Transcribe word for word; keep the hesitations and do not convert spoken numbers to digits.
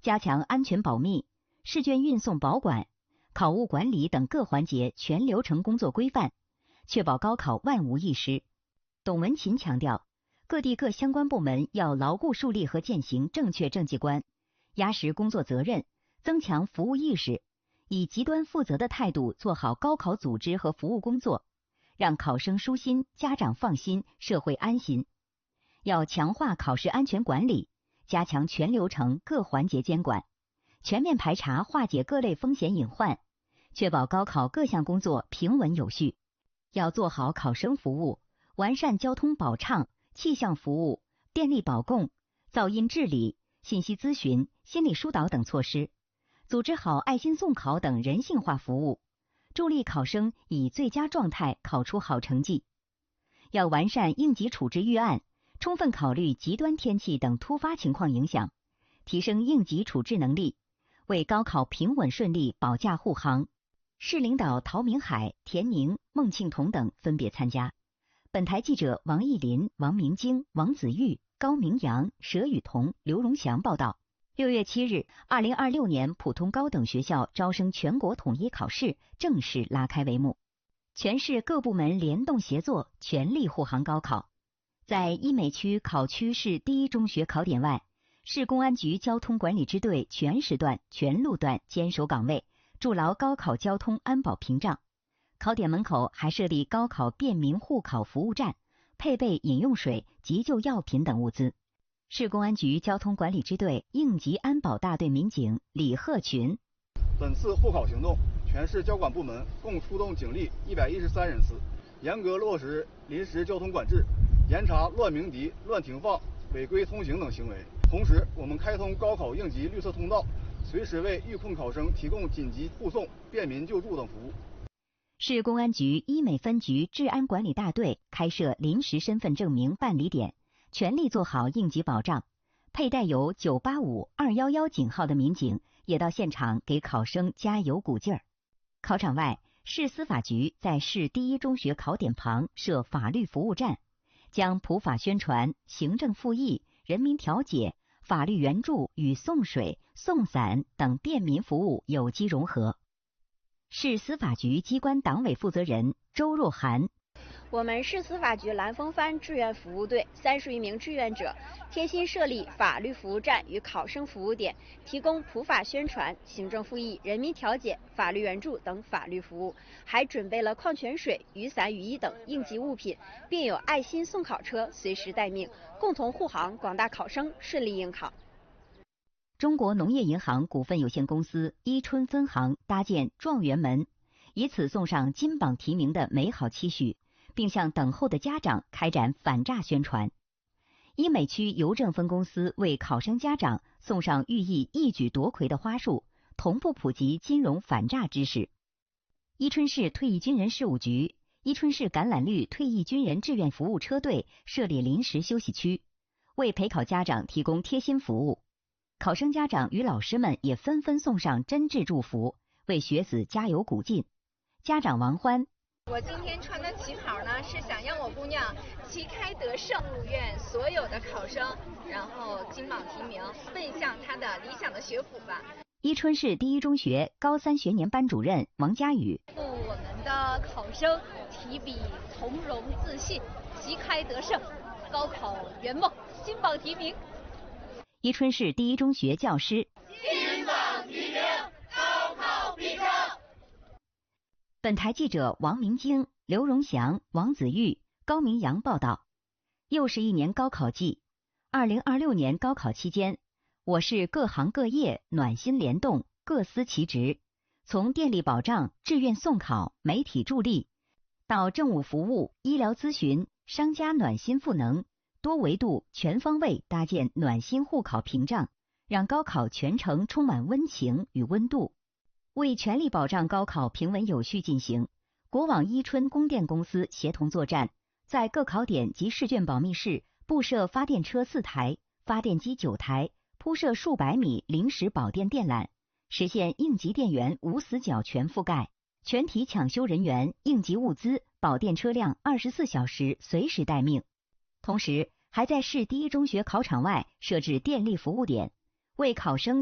加强安全保密、试卷运送保管、考务管理等各环节全流程工作规范，确保高考万无一失。董文琴强调，各地各相关部门要牢固树立和践行正确政绩观，压实工作责任，增强服务意识，以极端负责的态度做好高考组织和服务工作，让考生舒心、家长放心、社会安心。要强化考试安全管理，加强全流程各环节监管，全面排查化解各类风险隐患，确保高考各项工作平稳有序。要做好考生服务，完善交通保畅、气象服务、电力保供、噪音治理、信息咨询、心理疏导等措施，组织好爱心送考等人性化服务，助力考生以最佳状态考出好成绩。要完善应急处置预案，充分考虑极端天气等突发情况影响，提升应急处置能力，为高考平稳顺利保驾护航。市领导陶明海、田宁、孟庆童等分别参加。本台记者王艺林、王明京、王子玉、高明阳、佘雨桐、刘荣祥报道。六月七日，二零二六年普通高等学校招生全国统一考试正式拉开帷幕，全市各部门联动协作，全力护航高考。在医美区考区市第一中学考点外，市公安局交通管理支队全时段、全路段坚守岗位，筑牢高考交通安保屏障。考点门口还设立高考便民护考服务站，配备饮用水、急救药品等物资。市公安局交通管理支队应急安保大队民警李鹤群： 本次护考行动，全市交管部门共出动警力一百一十三人次，严格落实临时交通管制，严查乱鸣笛、乱停放、违规通行等行为。同时，我们开通高考应急绿色通道，随时为遇困考生提供紧急护送、便民救助等服务。 市公安局医美分局治安管理大队开设临时身份证明办理点，全力做好应急保障。佩戴有九八五、二一一警号的民警也到现场给考生加油鼓劲儿。考场外，市司法局在市第一中学考点旁设法律服务站，将普法宣传、行政复议、人民调解、法律援助与送水、送伞等便民服务有机融合。市司法局机关党委负责人周若涵： 我们市司法局蓝风帆志愿服务队三十余名志愿者贴心设立法律服务站与考生服务点，提供普法宣传、行政复议、人民调解、法律援助等法律服务，还准备了矿泉水、雨伞、雨衣等应急物品，并有爱心送考车随时待命，共同护航广大考生顺利应考。 中国农业银行股份有限公司伊春分行搭建状元门，以此送上金榜题名的美好期许，并向等候的家长开展反诈宣传。医美区邮政分公司为考生家长送上寓意一举夺魁的花束，同步普及金融反诈知识。伊春市退役军人事务局、伊春市橄榄绿退役军人志愿服务车队设立临时休息区，为陪考家长提供贴心服务。考生家长与老师们也纷纷送上真挚祝福，为学子加油鼓劲。家长王欢： 我今天穿的旗袍呢，是想让我姑娘旗开得胜，祝愿所有的考生，然后金榜题名，奔向她的理想的学府吧。 伊春市第一中学高三学年班主任王佳宇： 祝我们的考生提笔从容自信，旗开得胜，高考圆梦，金榜题名。 伊春市第一中学教师： 金榜题名，高考必胜。 本台记者王明京、刘荣祥、王子玉、高明阳报道。又是一年高考季，二零二六年高考期间，我市各行各业暖心联动，各司其职，从电力保障、志愿送考、媒体助力，到政务服务、医疗咨询、商家暖心赋能，多维度、全方位搭建暖心护考屏障，让高考全程充满温情与温度。为全力保障高考平稳有序进行，国网伊春供电公司协同作战，在各考点及试卷保密室布设发电车四台、发电机九台，铺设数百米临时保电电缆，实现应急电源无死角全覆盖，全体抢修人员、应急物资、保电车辆二十四小时随时待命。同时，还在市第一中学考场外设置电力服务点，为考生